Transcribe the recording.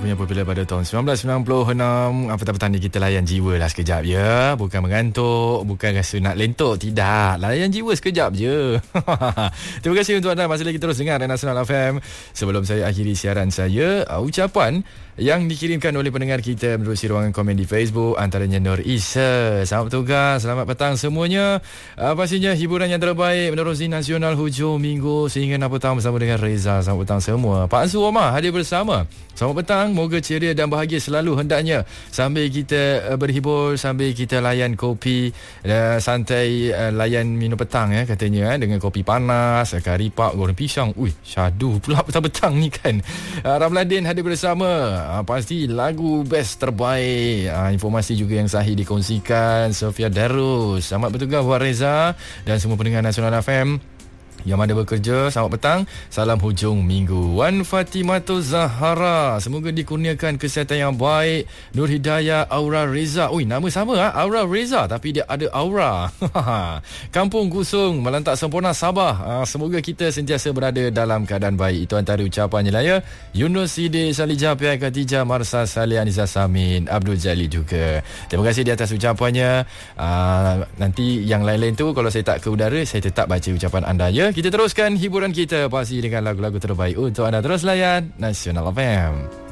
punya popular pada tahun 1996. Petang-petang ni kita layan jiwa lah sekejap ya. Bukan mengantuk, bukan rasa nak lentok, tidak. Layan jiwa sekejap je. Terima kasih untuk anda masih lagi terus dengar Nasional FM. Sebelum saya akhiri siaran saya, ucapan yang dikirimkan oleh pendengar kita menerusi ruangan komen di Facebook, antaranya Nur Isa. Selamat bertugas, selamat petang semuanya. Pastinya hiburan yang terbaik menerusi Nasional hujung minggu sehingga 6 petang bersama dengan Reza. Selamat petang semua. Pak Azul Omar hadir bersama. Selamat petang, moga ceria dan bahagia selalu hendaknya. Sambil kita berhibur, sambil kita layan kopi, santai layan minum petang ya katanya dengan kopi panas, kari pak, goreng pisang. Ui, syadu pula petang-petang ni kan. Ramladin hadir bersama. Pasti lagu best terbaik. Informasi juga yang sahih dikongsikan Sofia Darus. Selamat bertugas buat Reza dan semua pendengar Nasional FM yang ada bekerja. Selamat petang, salam hujung minggu. Wan Fatimatul Zahara, semoga dikurniakan kesihatan yang baik. Nur Hidayah Aura Reza. Ui, nama sama Aura Reza tapi dia ada aura. Kampung Gusung Melantak Sempurna Sabah. Semoga kita sentiasa berada dalam keadaan baik. Itu antara ucapannya lah ya. Yunus Sidi Salijah Pihak Khatijah Marsa Salih Anissa Samin Abdul Jalil juga. Terima kasih di atas ucapannya. Nanti yang lain-lain tu kalau saya tak ke udara, saya tetap baca ucapan anda ya. Kita teruskan hiburan kita pasti dengan lagu-lagu terbaik untuk anda. Terus layan Nasional FM.